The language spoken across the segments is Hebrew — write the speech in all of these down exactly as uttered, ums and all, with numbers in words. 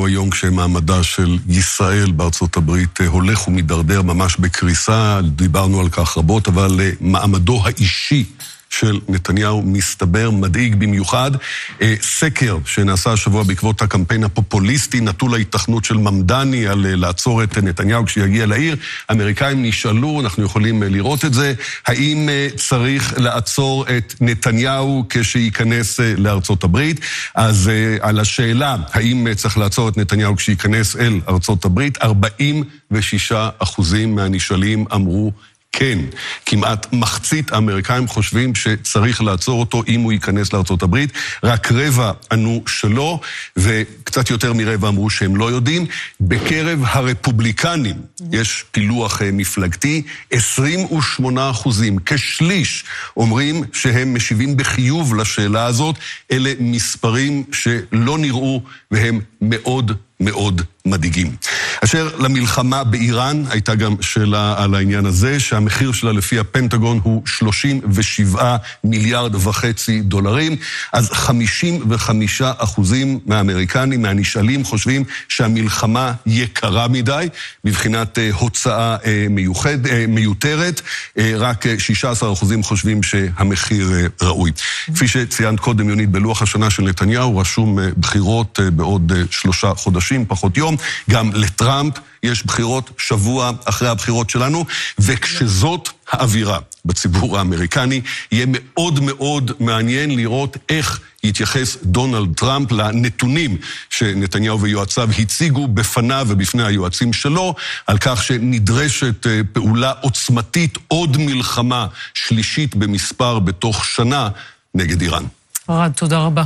היום כשמעמדה של ישראל בארצות הברית הולך ומדרדר ממש בקריסה, דיברנו על כך רבות, אבל מעמדו האישי של נתניהו מסתבר מדאיג במיוחד. סקר שנעשה השבוע בעקבות הקמפיין הפופוליסטי נטול ההיתכנות של ממדני על לעצור את נתניהו כשיגיע לעיר. האמריקאים נשאלו, אנחנו יכולים לראות את זה, האם צריך לעצור את נתניהו כשייכנס לארצות הברית? אז על השאלה האם צריך לעצור את נתניהו כשייכנס אל ארצות הברית, ארבעים ושישה אחוזים מהנשאלים אמרו כן. כמעט מחצית האמריקאים חושבים שצריך לעצור אותו אם הוא ייכנס לארצות הברית. רק רבע ענו שלא, וקצת יותר מרבע אמרו שהם לא יודעים. בקרב הרפובליקנים יש פילוח מפלגתי, עשרים ושמונה אחוזים, כשליש, אומרים שהם משיבים בחיוב לשאלה הזאת. אלה מספרים שלא נראו והם מאוד מאוד מדאיגים. אשר למלחמה באיראן, הייתה גם שאלה על העניין הזה, שהמחיר שלה לפי הפנטגון הוא שלושים ושבעה מיליארד וחצי דולרים, אז חמישים וחמישה אחוזים מהאמריקנים, מהנשאלים, חושבים שהמלחמה יקרה מדי, בבחינת הוצאה מיוחד, מיותרת, רק שישה עשר אחוזים חושבים שהמחיר ראוי. כפי שציינת קודם, יונית, בלוח השנה של נתניהו, רשום בחירות בעוד שלושה חודשים, פחות יום, גם לטראמפ יש בחירות שבוע אחרי הבחירות שלנו, וכשזאת האווירה בציבור האמריקני, יהיה מאוד מאוד מעניין לראות איך יתייחס דונלד טראמפ לנתונים שנתניהו ויועציו הציגו בפניו ובפני היועצים שלו, על כך שנדרשת פעולה עוצמתית, עוד מלחמה שלישית במספר בתוך שנה נגד איראן. ארד, תודה רבה.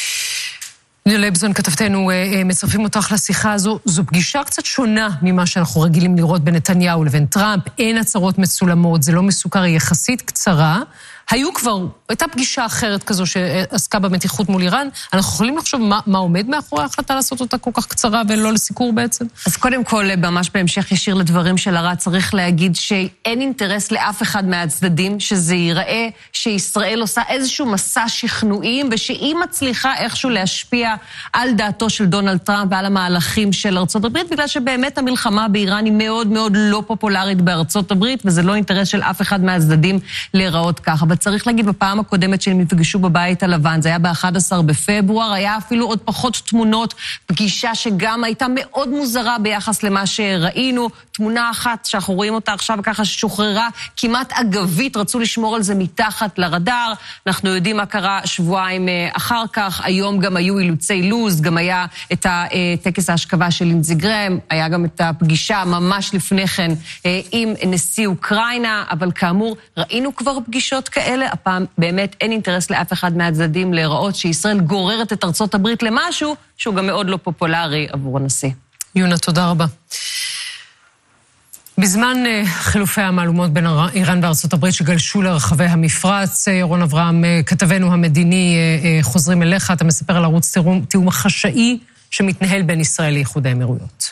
ניל לייבזון, כתבתנו, מצרפים אותך לשיחה הזו. זו פגישה קצת שונה ממה שאנחנו רגילים לראות בין נתניהו לבין טראמפ. אין הצהרות מצולמות, זה לא מסוכר, היא יחסית קצרה. היו כבר, הייתה פגישה אחרת כזו שעסקה במתיחות מול איראן. אנחנו יכולים לחשוב מה, מה עומד מאחורי ההחלטה לעשות אותה כל כך קצרה ולא לסיקור בעצם? אז קודם כל, ממש בהמשך ישיר לדברים של ארד, צריך להגיד שאין אינטרס לאף אחד מהצדדים שזה ייראה שישראל עושה איזשהו מסע שכנועים, ושהיא מצליחה איכשהו להשפיע על דעתו של דונלד טראמפ ועל המהלכים של ארצות הברית, בגלל שבאמת המלחמה באיראן היא מאוד מאוד לא פופולרית בארצות הברית, וזה לא אינטרס של אף אחד מהצדדים להיראות ככה. אבל צריך להגיד, בפעם הקודמת שהם נפגשו בבית הלבן, זה היה ב-אחד עשר בפברואר, היה אפילו עוד פחות תמונות, פגישה שגם הייתה מאוד מוזרה ביחס למה שראינו, תמונה אחת שאנחנו רואים אותה עכשיו ככה ששוחררה, כמעט אגבית, רצו לשמור על זה מתחת לרדאר, אנחנו יודעים מה קרה שבועיים אחר כך, היום גם היו אילוצי לוז, גם היה את טקס ההשכבה של לינדזי גרהם, היה גם את הפגישה ממש לפני כן עם נשיא אוקראינה, אבל כאמור, ראינו כבר פגישות כאלה, הפעם באמת אין אינטרס לאף אחד מהצדדים להיראות שישראל גוררת את ארצות הברית למשהו שהוא גם מאוד לא פופולרי עבור הנשיא. יונה, תודה רבה. בזמן חילופי המהלומות בין איראן וארצות הברית שגלשו לרחבי המפרץ, ירון אברהם, כתבנו המדיני, חוזרים אליך, אתה מספר על ערוץ תיאום חשאי שמתנהל בין ישראל לאיחוד האמירויות.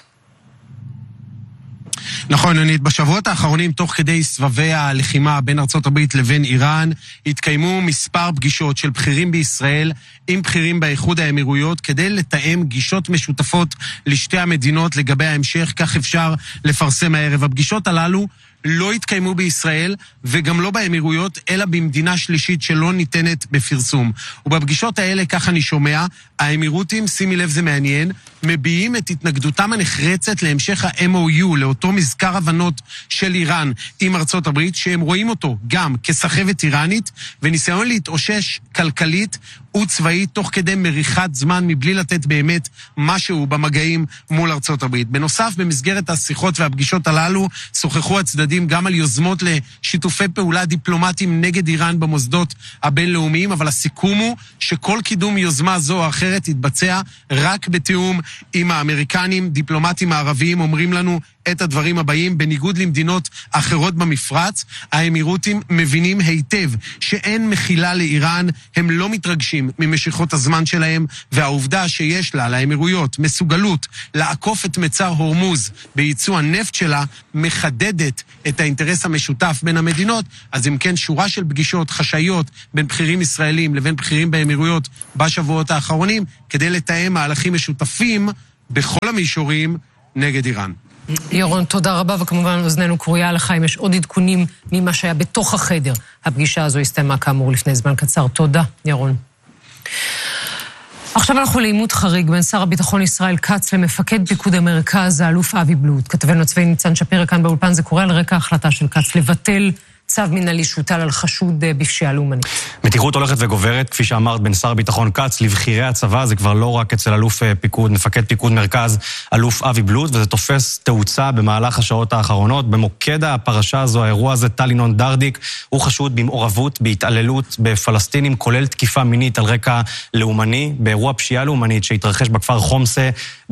נכון, יונית, בשבועות האחרונים, תוך כדי סבבי הלחימה בין ארצות הברית לבין איראן, התקיימו מספר פגישות של בכירים בישראל עם בכירים באיחוד האמירויות, כדי לתאם גישות משותפות לשתי המדינות לגבי ההמשך, כך אפשר לפרסם הערב. הפגישות הללו לא התקיימו בישראל וגם לא באמירויות, אלא במדינה שלישית שלא ניתנת בפרסום. ובפגישות האלה, כך אני שומע, האמירותים, שימי לב זה מעניין, מביעים את התנגדותם הנחרצת להמשך ה-אם או יו, לאותו מזכר הבנות של איראן עם ארצות הברית, שהם רואים אותו גם כסחבת איראנית, וניסיון להתאושש כלכלית וצבאית תוך כדי מריחת זמן מבלי לתת באמת משהו במגעים מול ארצות הברית. בנוסף, במסגרת השיחות והפגישות הללו, שוחחו הצדדים גם על יוזמות לשיתופי פעולה דיפלומטיים נגד איראן במוסדות הבינלאומיים, אבל הסיכום הוא שכל קידום יוזמה זו או אחרת יתבצע רק בתיאום עם האמריקנים. דיפלומטים הערביים אומרים לנו את הדברים הבאים: בניגוד למדינות אחרות במפרץ, האמירותים מבינים היטב שאין מחילה לאיראן, הם לא מתרגשים ממשיכות הזמן שלהם, והעובדה שיש לה, לאמירויות, מסוגלות לעקוף את מצר הורמוז בייצוא הנפט שלה, מחדדת את האינטרס המשותף בין המדינות. אז אם כן, שורה של פגישות חשאיות בין בכירים ישראלים לבין בכירים באמירויות בשבועות האחרונים, כדי לתאם מהלכים משותפים בכל המישורים נגד איראן. ירון, תודה רבה, וכמובן אוזננו קרויה לך אם יש עוד עדכונים ממה שהיה בתוך החדר. הפגישה הזו הסתיימה כאמור לפני זמן קצר. תודה, ירון. עכשיו אנחנו לעימות חריג בין שר הביטחון ישראל כץ למפקד פיקוד המרכז, האלוף אבי בלוט. כתבנו צבאי ניצן שפירא כאן באולפן, זה קורה על רקע ההחלטה של כץ לבטל צו מנהלי שהוטל על חשוד בפשיעה לאומנית. מתיחות הולכת וגוברת, כפי שאמרת, בין שר הביטחון כץ לבחירי הצבא, זה כבר לא רק אצל אלוף פיקוד, מפקד פיקוד מרכז, אלוף אבי בלוט, וזה תופס תאוצה במהלך השעות האחרונות. במוקד הפרשה הזו, האירוע הזה, טל ינון דרדיק, הוא חשוד במעורבות, בהתעללות בפלסטינים, כולל תקיפה מינית על רקע לאומני, באירוע פשיעה לאומנית שהתרחש בכפר חומסה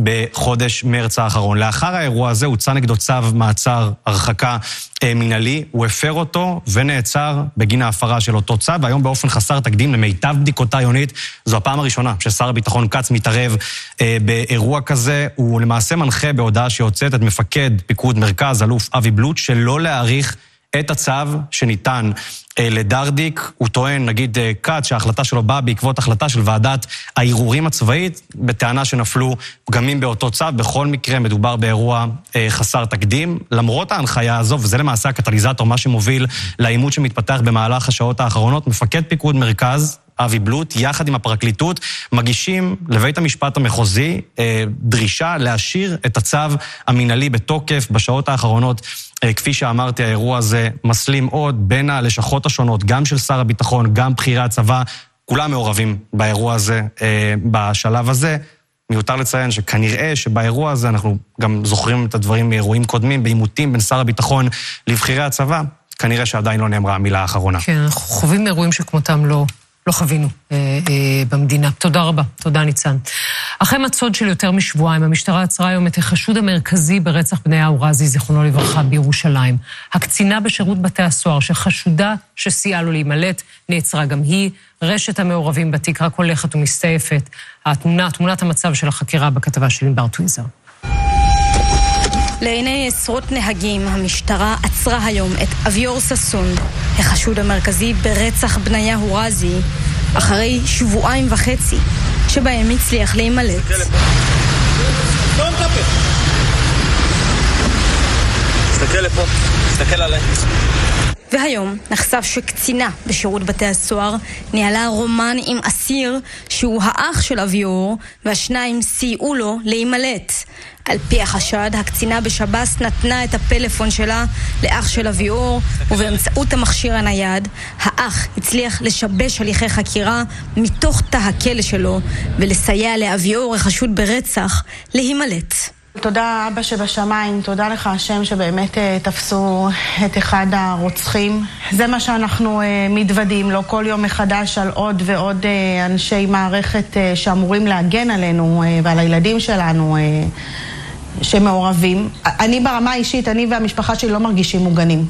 בחודש מרץ האחרון. לאחר האירוע הזה הוצא נגדו צו מעצר הרחקה מנהלי, הוא הפר אותו ונעצר בגין ההפרה של אותו צו, והיום באופן חסר תקדים למיטב בדיקותה יונית, זו הפעם הראשונה ששר הביטחון כץ מתערב אה, באירוע כזה, הוא למעשה מנחה בהודעה שיוצאת את מפקד פיקוד מרכז, אלוף אבי בלוט, שלא להאריך את הצו שניתן אה, לדרדיק. הוא טוען, נגיד אה, כץ, שההחלטה שלו באה בעקבות החלטה של ועדת הערעורים הצבאית, בטענה שנפלו פגמים באותו צו. בכל מקרה מדובר באירוע אה, חסר תקדים. למרות ההנחיה הזו, וזה למעשה הקטליזטור, מה שמוביל לעימות שמתפתח במהלך השעות האחרונות, מפקד פיקוד מרכז, אבי בלוט, יחד עם הפרקליטות, מגישים לבית המשפט המחוזי אה, דרישה להשאיר את הצו המנהלי בתוקף. בשעות האחרונות, אה, כפי שאמרתי, האירוע הזה מסלים עוד בין הלשכות השונות, גם של שר הביטחון, גם בחירי הצבא, כולם מעורבים באירוע הזה, אה, בשלב הזה. מיותר לציין שכנראה שבאירוע הזה אנחנו גם זוכרים את הדברים מאירועים קודמים, בעימותים בין שר הביטחון לבחירי הצבא, כנראה שעדיין לא נאמרה המילה האחרונה. כן, אנחנו חווים אירועים שכמותם לא... לא חווינו אה, אה, במדינה. תודה רבה, תודה ניצן. אחרי מצוד של יותר משבועיים, המשטרה עצרה היום את החשוד המרכזי ברצח בניהו רזי, זיכרונו לברכה, בירושלים. הקצינה בשירות בתי הסוהר, שחשודה שסייעה לו להימלט, נעצרה גם היא. רשת המעורבים בתיק רק הולכת ומסתעפת. התמונה, תמונת המצב של החקירה בכתבה של ענבר טוויזר. לעיני עשרות נהגים, המשטרה עצרה היום את אביאור ששון, החשוד המרכזי ברצח בניהו רזי, אחרי שבועיים וחצי, שבהם הצליח להימלט. תסתכל לפה, תסתכל עליי. והיום נחשף שקצינה בשירות בתי הסוהר ניהלה רומן עם אסיר שהוא האח של אביאור, והשניים סייעו לו להימלט. על פי החשד, הקצינה בשב"ס נתנה את הפלאפון שלה לאח של אביאור, ובאמצעות המכשיר הנייד, האח הצליח לשבש הליכי חקירה מתוך תא הכלא שלו, ולסייע לאביאור, החשוד ברצח, להימלט. תודה אבא שבשמיים, תודה לך השם שבאמת uh, תפסו את אחד הרוצחים. זה מה שאנחנו uh, מתוודים לו כל יום מחדש על עוד ועוד uh, אנשי מערכת uh, שאמורים להגן עלינו uh, ועל הילדים שלנו uh, שמעורבים. אני ברמה האישית, אני והמשפחה שלי לא מרגישים מוגנים.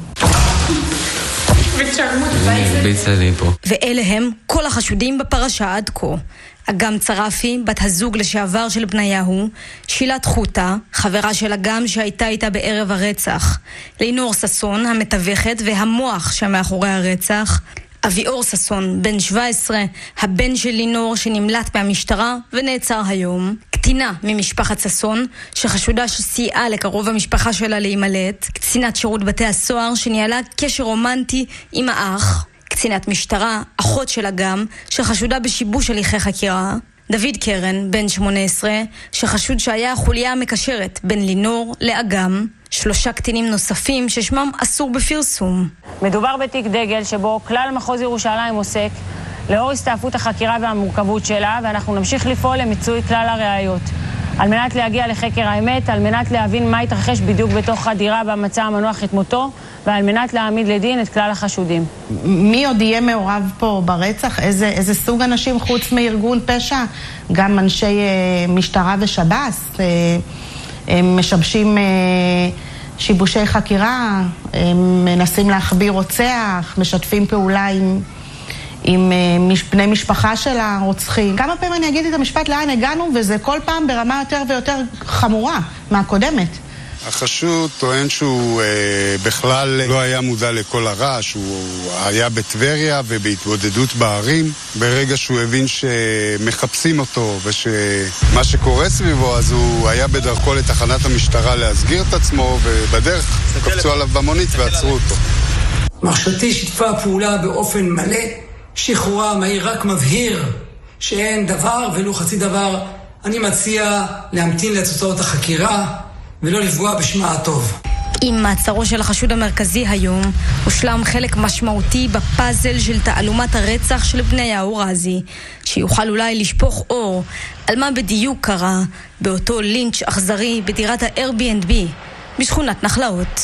ואלה הם כל החשודים בפרשה עד כה. אגם צרפי, בת הזוג לשעבר של בניהו, שילת חוטה, חברה של אגם שהייתה איתה בערב הרצח, לינור ששון, המתווכת והמוח שמאחורי הרצח, אביאור ששון, בן שבע עשרה, הבן של לינור שנמלט מהמשטרה ונעצר היום, קטינה ממשפחת ששון, שחשודה שסייעה לקרוב המשפחה שלה להימלט, קצינת שירות בתי הסוהר שניהלה קשר רומנטי עם האח, קצינת משטרה, אחות של אגם, שחשודה בשיבוש הליכי חקירה, דוד קרן, בן שמונה עשרה, שחשוד שהיה החוליה המקשרת בין לינור לאגם, שלושה קטינים נוספים ששמם אסור בפרסום. מדובר בתיק דגל שבו כלל מחוז ירושלים עוסק, לאור הסתעפות החקירה והמורכבות שלה, ואנחנו נמשיך לפעול למיצוי כלל הראיות. על מנת להגיע לחקר האמת, על מנת להבין מה התרחש בדיוק בתוך הדירה במצא המנוח את מותו, ועל מנת להעמיד לדין את כלל החשודים. מי עוד יהיה מעורב פה ברצח? איזה, איזה סוג אנשים חוץ מארגון פשע? גם אנשי אה, משטרה ושב"ס, אה, הם משבשים אה, שיבושי חקירה, הם מנסים להחביא רוצח, משתפים פעולה עם... עם בני משפחה של הרוצחים. כמה פעמים אני אגיד את המשפט לאן הגענו, וזה כל פעם ברמה יותר ויותר חמורה מהקודמת. החשוד טוען שהוא אה, בכלל לא היה מודע לכל הרעש, הוא היה בטבריה ובהתבודדות בערים. ברגע שהוא הבין שמחפשים אותו ושמה שקורה סביבו, אז הוא היה בדרכו לתחנת המשטרה להסגיר את עצמו, ובדרך קפצו עליו במונית ועצרו אותו. מחשבתי שיתפה פעולה באופן מלא, שחרורה מהיר רק מבהיר שאין דבר ולא חצי דבר. אני מציע להמתין לתוצאות החקירה ולא לפגוע בשמה הטוב. עם מעצרו של החשוד המרכזי היום, הושלם חלק משמעותי בפאזל של תעלומת הרצח של בניהו רזי, שיוכל אולי לשפוך אור על מה בדיוק קרה באותו לינץ' אכזרי בדירת ה-Airbnb בשכונת נחלאות.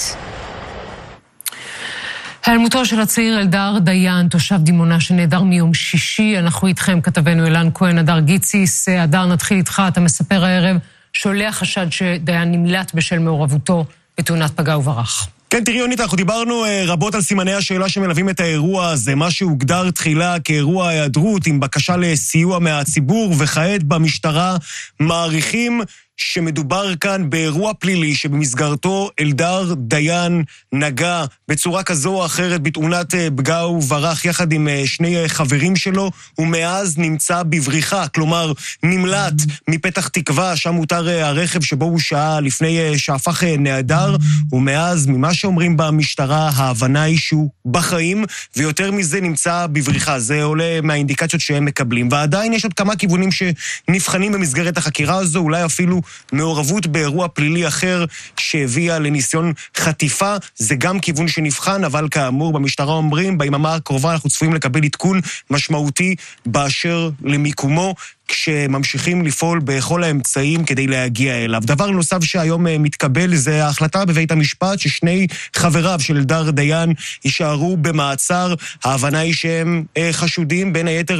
העלמותו של הצעיר אלדר דיין, תושב דימונה שנעדר מיום שישי. אנחנו איתכם, כתבנו אילן כהן, הדר גיציס. הדר, נתחיל איתך, אתה מספר הערב, שולח חשד שדיין נמלט בשל מעורבותו בתאונת פגע וברח. כן, תראי יונית, אנחנו דיברנו רבות על סימני השאלה שמלווים את האירוע הזה, מה שהוגדר תחילה כאירוע היעדרות עם בקשה לסיוע מהציבור, וכעת במשטרה מעריכים שמדובר כאן באירוע פלילי שבמסגרתו אלדר דיין נגע בצורה כזו או אחרת בתאונת פגע וברח יחד עם שני חברים שלו, ומאז נמצא בבריחה, כלומר נמלט מפתח תקווה, שם מותר הרכב שבו הוא שעה לפני שהפך נעדר, ומאז ממה שאומרים במשטרה ההבנה היא שהוא בחיים, ויותר מזה נמצא בבריחה. זה עולה מהאינדיקציות שהם מקבלים, ועדיין יש עוד כמה כיוונים שנבחנים במסגרת החקירה הזו, אולי אפילו מעורבות באירוע פלילי אחר שהביאה לניסיון חטיפה, זה גם כיוון שנבחן, אבל כאמור במשטרה אומרים, ביממה הקרובה אנחנו צפויים לקבל עדכון משמעותי באשר למיקומו, כשממשיכים לפעול בכל האמצעים כדי להגיע אליו. דבר נוסף שהיום מתקבל זה ההחלטה בבית המשפט ששני חבריו של אלדר דיין יישארו במעצר. ההבנה היא שהם חשודים בין היתר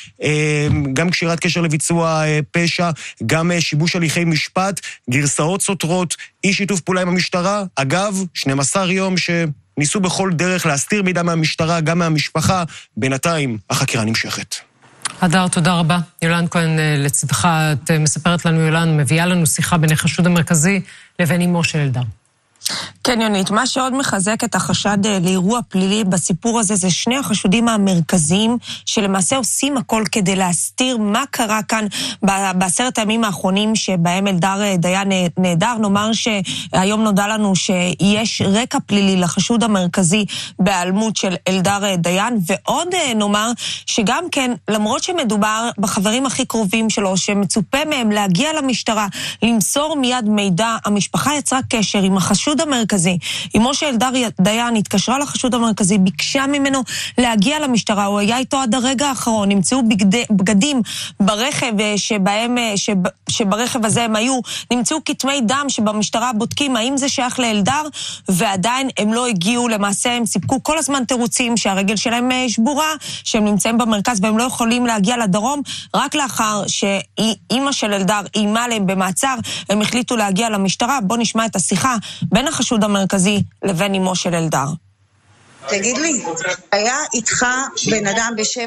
גם קשירת קשר לביצוע פשע, גם שיבוש הליכי משפט, גרסאות סותרות, אי שיתוף פעולה עם המשטרה. אגב, שנים עשר יום שניסו בכל דרך להסתיר מידע מהמשטרה, גם מהמשפחה. בינתיים החקירה נמשכת. הדר, תודה רבה. יולן כהן לצדך, את מספרת לנו, יולן, מביאה לנו שיחה בין החשוד המרכזי לבין אמו של אלדר. כן, יונית, מה שעוד מחזק את החשד לאירוע פלילי בסיפור הזה זה שני החשודים המרכזיים שלמעשה עושים הכל כדי להסתיר מה קרה כאן בעשרת הימים האחרונים שבהם אלדר דיין נעדר. נאמר שהיום נודע לנו שיש רקע פלילי לחשוד המרכזי בהיעלמות של אלדר דיין, ועוד נאמר שגם כן, למרות שמדובר בחברים הכי קרובים שלו, שמצופה מהם להגיע למשטרה, למסור מיד מידע, המשפחה יצרה קשר עם החשוד המרכזי. אמו של אלדר דיין התקשרה לחשוד המרכזי, ביקשה ממנו להגיע למשטרה, הוא היה איתו עד הרגע האחרון, נמצאו בגד, בגדים ברכב שבהם, שב, שברכב הזה הם היו, נמצאו כתמי דם שבמשטרה בודקים האם זה שייך לאלדר, ועדיין הם לא הגיעו, למעשה הם סיפקו כל הזמן תירוצים שהרגל שלהם שבורה, שהם נמצאים במרכז והם לא יכולים להגיע לדרום, רק לאחר שאימא של אלדר אימה להם במעצר, הם החליטו להגיע למשטרה. בוא נשמע את השיחה בין החשוד המרכזי לבין אמו של אלדר. תגיד לי, היה איתך בן אדם בשם...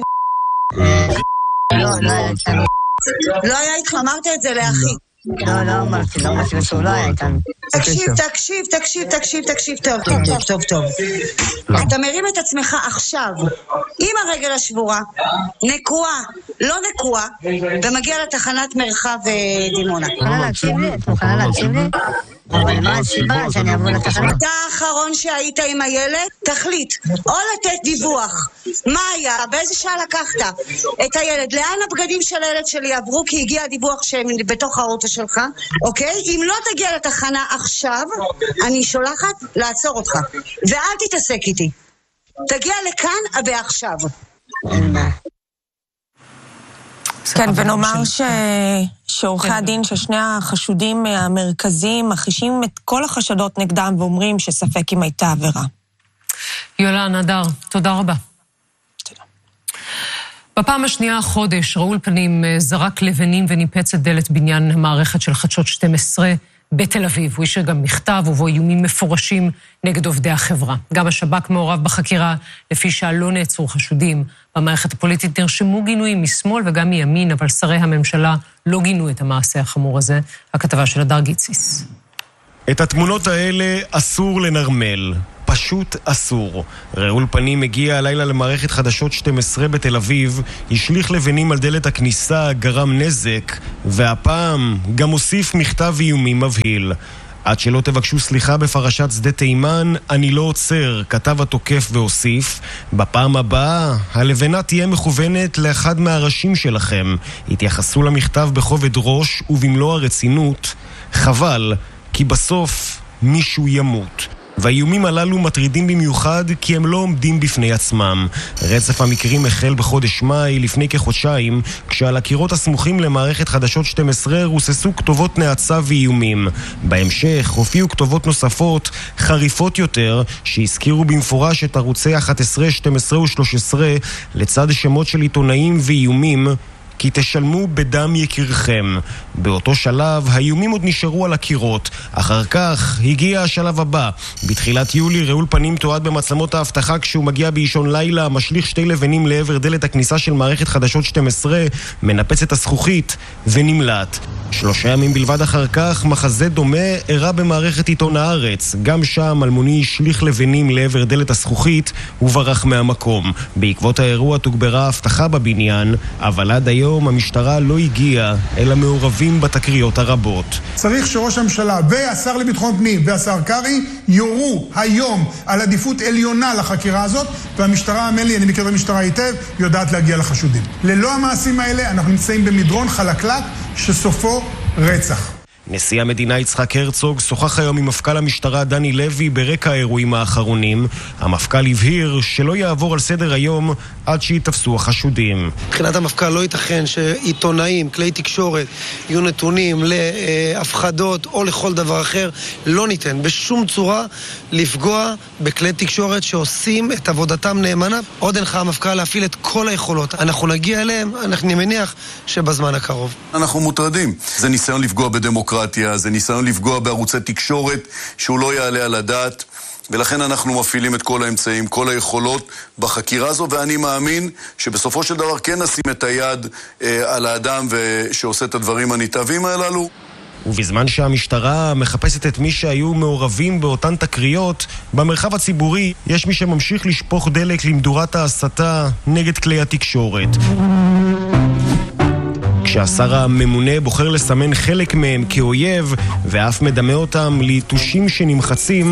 לא, לא היה איתנו. לא היה איתך, אמרת את זה לאחי. לא, לא אמרתי, לא אמרתי שהוא לא היה איתנו. תקשיב, תקשיב, תקשיב, תקשיב, תקשיב, טוב, טוב, טוב, טוב, טוב. אתה מרים את עצמך עכשיו, עם הרגל השבורה, נקועה, לא נקועה, ומגיע לתחנת מרחב דימונה. מוכנה להקשיב לי? את מוכנה להקשיב לי? אבל מה הסיבה שאני אבוא לתחנה? אתה האחרון שהיית עם הילד, תחליט, או לתת דיווח, מה היה, באיזה שעה לקחת את הילד, לאן הבגדים של הילד שלי עברו, כי הגיע הדיווח שהם בתוך האוטו שלך, אוקיי? אם לא תגיע לתחנה עכשיו, אני שולחת לעצור אותך, ואל תתעסק איתי. תגיע לכאן ועכשיו. כן, ונאמר ש... שעורכי הדין ששני החשודים המרכזיים מכחישים את כל החשדות נגדם ואומרים שספק אם הייתה עבירה. יולן, הדר, תודה רבה. תודה. בפעם השנייה החודש, ראול פנים זרק לבנים וניפץ את דלת בניין המערכת של חדשות שתים עשרה בתל אביב. הוא השאיר גם מכתב ובו איומים מפורשים נגד עובדי החברה. גם השב"כ מעורב בחקירה, לפי שלא נעצרו חשודים. במערכת הפוליטית נרשמו גינויים משמאל וגם מימין, אבל שרי הממשלה לא גינו את המעשה החמור הזה. הכתבה של הדר גיציס. את התמונות האלה אסור לנרמל. פשוט אסור. רעול פנים הגיע הלילה למערכת חדשות שתים עשרה בתל אביב, השליך לבנים על דלת הכניסה, גרם נזק, והפעם גם הוסיף מכתב איומים מבהיל. עד שלא תבקשו סליחה בפרשת שדה תימן, אני לא עוצר, כתב התוקף והוסיף. בפעם הבאה, הלבנה תהיה מכוונת לאחד מהראשים שלכם. התייחסו למכתב בכובד ראש ובמלוא הרצינות. חבל, כי בסוף מישהו ימות. והאיומים הללו מטרידים במיוחד כי הם לא עומדים בפני עצמם. רצף המקרים החל בחודש מאי לפני כחודשיים, כשעל הקירות הסמוכים למערכת חדשות שתים עשרה רוססו כתובות נאצה ואיומים. בהמשך הופיעו כתובות נוספות, חריפות יותר, שהזכירו במפורש את ערוצי אחת עשרה, שתים עשרה ו-שלוש עשרה, לצד שמות של עיתונאים ואיומים, כי תשלמו בדם יקירכם. באותו שלב, האיומים עוד נשארו על הקירות. אחר כך הגיע השלב הבא. בתחילת יולי, רעול פנים תועד במצלמות ההבטחה כשהוא מגיע באישון לילה, משליך שתי לבנים לעבר דלת הכניסה של מערכת חדשות שתים עשרה, מנפץ את הזכוכית ונמלט. שלושה ימים בלבד אחר כך, מחזה דומה אירע במערכת עיתון הארץ. גם שם אלמוני השליך לבנים לעבר דלת הזכוכית וברח מהמקום. בעקבות האירוע תוגברה ההבטחה בבניין, אבל עד היום המשטרה לא הגיעה אל המעורבים בתקריות הרבות. צריך שראש הממשלה והשר לביטחון פנים והשר קרי יורו היום על עדיפות עליונה לחקירה הזאת, והמשטרה, האמן לי, אני מכיר את המשטרה היטב, יודעת להגיע לחשודים. ללא המעשים האלה אנחנו נמצאים במדרון חלקלק שסופו רצח. נשיא המדינה יצחק הרצוג שוחח היום עם מפכ"ל המשטרה דני לוי ברקע האירועים האחרונים. המפכ"ל הבהיר שלא יעבור על סדר היום עד שיתפסו החשודים. מבחינת המפכ"ל לא ייתכן שעיתונאים, כלי תקשורת, יהיו נתונים להפחדות או לכל דבר אחר. לא ניתן בשום צורה לפגוע בכלי תקשורת שעושים את עבודתם נאמנה. עוד אינך המפכ"ל להפעיל את כל היכולות. אנחנו נגיע אליהם, אנחנו נמניח שבזמן הקרוב. אנחנו מוטרדים. זה ניסיון לפגוע בדמוקרטיה. זה ניסיון לפגוע בערוצי תקשורת שהוא לא יעלה על הדעת, ולכן אנחנו מפעילים את כל האמצעים, כל היכולות בחקירה הזו, ואני מאמין שבסופו של דבר כן נשים את היד אה, על האדם שעושה את הדברים הנתעבים הללו. ובזמן שהמשטרה מחפשת את מי שהיו מעורבים באותן תקריות, במרחב הציבורי יש מי שממשיך לשפוך דלק למדורת ההסתה נגד כלי התקשורת. כשהשר הממונה בוחר לסמן חלק מהם כאויב ואף מדמה אותם ליתושים שנמחצים,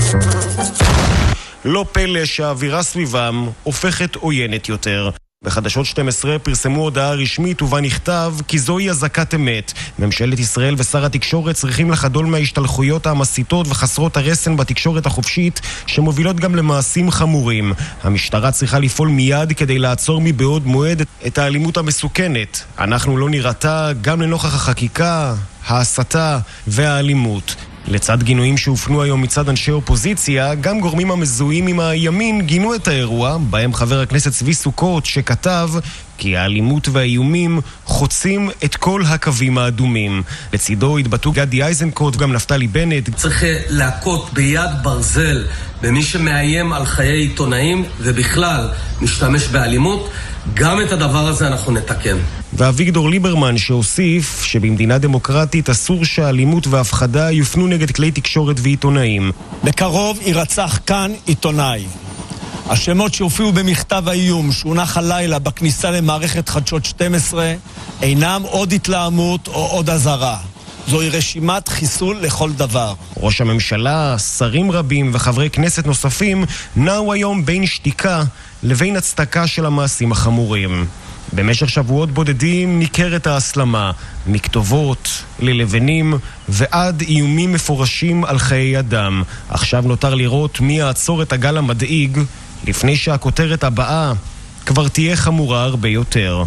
לא פלא שהאווירה סביבם הופכת עוינת יותר. בחדשות שתים עשרה פרסמו הודעה רשמית ובה נכתב כי זוהי אזעקת אמת. ממשלת ישראל ושר התקשורת צריכים לחדול מההשתלחויות המסיתות וחסרות הרסן בתקשורת החופשית שמובילות גם למעשים חמורים. המשטרה צריכה לפעול מיד כדי לעצור מבעוד מועד את האלימות המסוכנת. אנחנו לא נראתה גם לנוכח החקיקה, ההסתה והאלימות. לצד גינויים שהופנו היום מצד אנשי אופוזיציה, גם גורמים המזוהים עם הימין גינו את האירוע, בהם חבר הכנסת צבי סוכות שכתב כי האלימות והאיומים חוצים את כל הקווים האדומים. לצידו התבטאו גדי איזנקוט וגם נפתלי בנט. צריך להכות ביד ברזל במי שמאיים על חיי עיתונאים ובכלל משתמש באלימות. גם את הדבר הזה אנחנו נתקן. ואביגדור ליברמן שהוסיף שבמדינה דמוקרטית אסור שהאלימות והפחדה יופנו נגד כלי תקשורת ועיתונאים. בקרוב יירצח כאן עיתונאי. השמות שהופיעו במכתב האיום שהונח הלילה בכניסה למערכת חדשות שתים עשרה אינם עוד התלהמות או עוד אזהרה. זוהי רשימת חיסול לכל דבר. ראש הממשלה, שרים רבים וחברי כנסת נוספים נעו היום בין שתיקה לבין הצדקה של המעשים החמורים. במשך שבועות בודדים ניכרת ההסלמה, מכתובות ללבנים ועד איומים מפורשים על חיי אדם. עכשיו נותר לראות מי יעצור את הגל המדאיג לפני שהכותרת הבאה כבר תהיה חמורה הרבה יותר.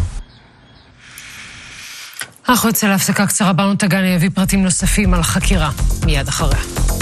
אנחנו יוצא להפסקה קצרה, ברנו תגני יביא פרטים נוספים על חקירה מיד אחריה.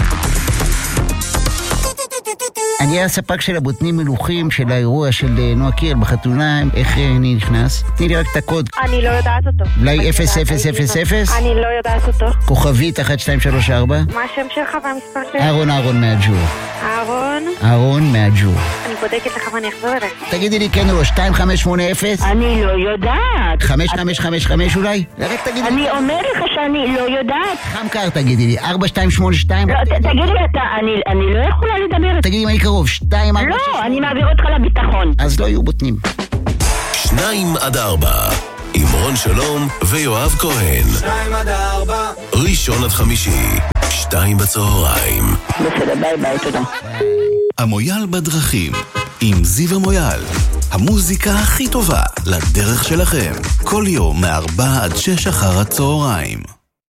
אני הספק של הבוטנים מלוכים של האירוע של נועה קירל בחתונה. איך אני נכנס? תני לי רק את הקוד. אני לא יודעת אותו. אולי אפס אפס אפס אפס? אני לא יודעת אותו. כוכבית אחת שתיים שלוש ארבע? מה השם שלך והמספר שלך? אהרון, אהרון מהג'ור. אהרון? אהרון מהג'ור. אני בודקת לך ואני אחזור אליך. תגידי לי כן או לא, שתיים חמש שמונה אפס? אני לא יודעת. חמש חמש חמש חמש אולי? רק תגידי. אני אומר לך שאני לא יודעת. חמקר תגידי לי, ארבע שתיים שמונה שתיים? לא, תגידי לי אתה, אני לא יכולה לדבר. תגידי אם אני קרוב, שתיים ארבע שש. לא, אני מעביר אותך לביטחון. אז לא יהיו בוטנים. שניים עד ארבע, עם רון שלום ויואב כהן. שניים עד ארבע. ראשון עד חמישי, שתיים בצהריים. בסדר, ביי ביי, תודה. המויאל בדרכים, עם זיו המויאל. המוזיקה הכי טובה לדרך שלכם. כל יום מארבע עד שש אחר הצהריים.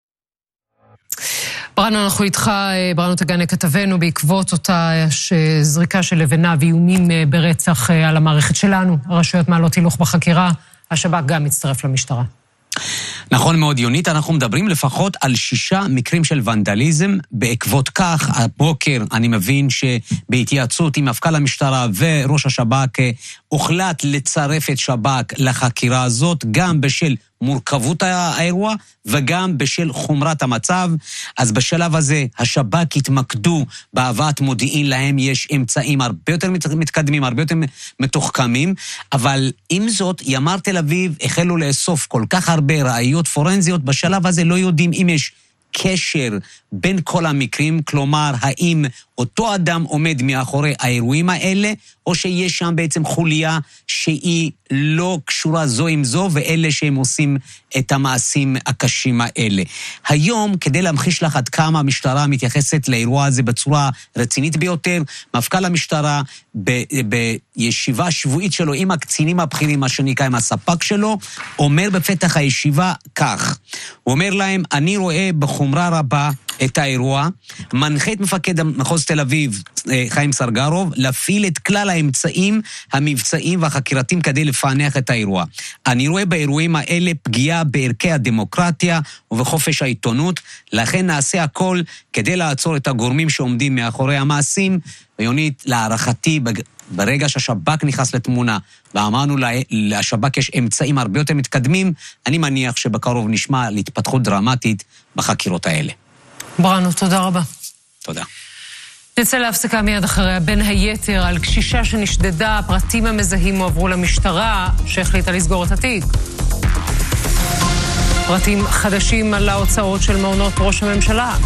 ברנו, אנחנו איתך, ברנו תגני כתבנו, בעקבות אותה זריקה של לבנה ואיומים ברצח על המערכת שלנו. הרשויות מעלות הילוך בחקירה, השב"כ גם מצטרף למשטרה. נכון מאוד, יונית, אנחנו מדברים לפחות על שישה מקרים של ונדליזם. בעקבות כך, הבוקר אני מבין שבהתייעצות עם מפכ"ל המשטרה וראש השב"כ הוחלט לצרף את שב"כ לחקירה הזאת, גם בשל מורכבות האירוע וגם בשל חומרת המצב. אז בשלב הזה השב"כ התמקדו בהבאת מודיעין, להם יש אמצעים הרבה יותר מתקדמים, הרבה יותר מתוחכמים, אבל עם זאת ימ"ר תל אביב החלו לאסוף כל כך הרבה ראיות פורנזיות, בשלב הזה לא יודעים אם יש קשר בין כל המקרים, כלומר האם אותו אדם עומד מאחורי האירועים האלה, או שיש שם בעצם חוליה שהיא לא קשורה זו עם זו, ואלה שהם עושים את המעשים הקשים האלה. היום, כדי להמחיש לך עד כמה המשטרה מתייחסת לאירוע הזה בצורה רצינית ביותר, מפכ"ל המשטרה ב- בישיבה שבועית שלו עם הקצינים הבכירים, מה שנקרא עם הספק שלו, אומר בפתח הישיבה כך, הוא אומר להם, אני רואה בחומרה רבה את האירוע, מנחה את מפקד מחוז תל אביב, חיים סרגרוב, להפעיל את כלל האמצעים המבצעיים והחקירתיים כדי לפענח את האירוע. אני רואה באירועים האלה פגיעה בערכי הדמוקרטיה ובחופש העיתונות, לכן נעשה הכל כדי לעצור את הגורמים שעומדים מאחורי המעשים. ויונית, להערכתי, ברגע שהשב"כ נכנס לתמונה, ואמרנו לשב"כ יש אמצעים הרבה יותר מתקדמים, אני מניח שבקרוב נשמע להתפתחות דרמטית בחקירות האלה. ברנו, תודה רבה. תודה. נצא להפסקה מיד אחריה, בין היתר על קשישה שנשדדה, הפרטים המזהים הועברו למשטרה שהחליטה לסגור את התיק. פרטים חדשים על ההוצאות של מעונות ראש הממשלה.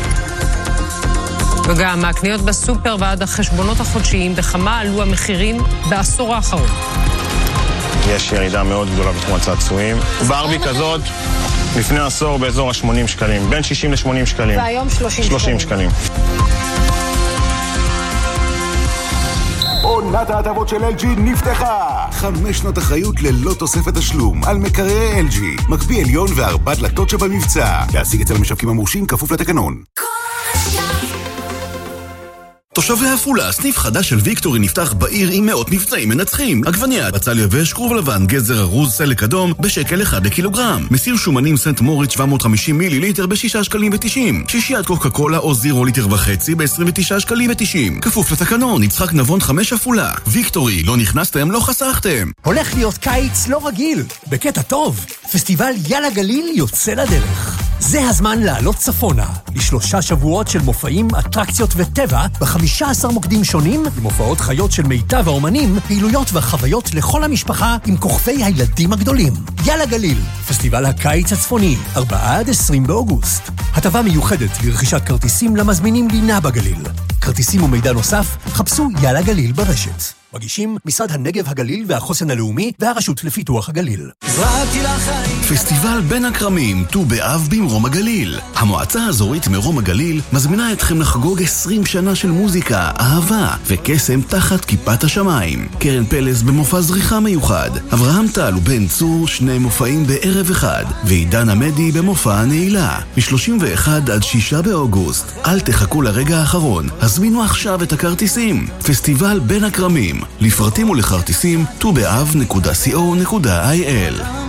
וגם מהקניות בסופר ועד החשבונות החודשיים, בכמה עלו המחירים בעשור האחרון. יש ירידה מאוד גדולה בתחום הצעצועים. ברבי כזאת, לפני עשור באזור ה-שמונים שקלים, בין שישים ל-שמונים שקלים. והיום שלושים שקלים. עונת ההטבות של אל ג'י נפתחה! חמש שנות אחריות ללא תוספת תשלום על מקררי אל ג'י, מקפיא עליון וארבע דלתות שבמבצע. להשיג אצל המשווקים המורשים כפוף לתקנון. תושבי עפולה, סניף חדש של ויקטורי נפתח בעיר עם מאות מבצעים מנצחים. עגבנייה, בצל יבש, כרוב לבן, גזר ארוז, סלק אדום, בשקל אחד לקילוגרם. מסיר שומנים סנט מוריץ שבע מאות וחמישים מיליליטר בשישה שקלים ותשעים. שישיית קוקה קולה או זירו ליטר וחצי ב-עשרים ותשעה שקלים ותשעים. כפוף לתקנון, יצחק נבון חמש עפולה. ויקטורי, לא נכנסתם, לא חסכתם. הולך להיות קיץ לא רגיל, בקטע טוב. פסטיבל יאללה גליל יוצא לדרך. זה הזמן לעלות צפונה, לשלושה שבועות של מופעים, אטרקציות וטבע, ב-חמישה עשר מוקדים שונים, עם הופעות חיות של מיטב האומנים, פעילויות וחוויות לכל המשפחה, עם כוכבי הילדים הגדולים. יאללה גליל, פסטיבל הקיץ הצפוני, ארבעה עד עשרים באוגוסט. הטבה מיוחדת לרכישת כרטיסים למזמינים לינה בגליל. כרטיסים ומידע נוסף, חפשו יאללה גליל ברשת. מגישים משרד הנגב הגליל והחוסן הלאומי והרשות לפיתוח הגליל. פסטיבל בין הכרמים, ט"ו באב במרום הגליל. המועצה האזורית מרום הגליל מזמינה אתכם לחגוג עשרים שנה של מוזיקה, אהבה וקסם תחת כיפת השמיים. קרן פלס במופע זריחה מיוחד, אברהם טל ובן צור שני מופעים בערב אחד, ועידן עמדי במופע הנעילה. מ-שלושים ואחד עד שישה באוגוסט. אל תחכו לרגע האחרון, הזמינו עכשיו את הכרטיסים. פסטיבל בין הכרמים, לפרטים ולכרטיסים ט"ו באב נקודה סי או נקודה איי אל.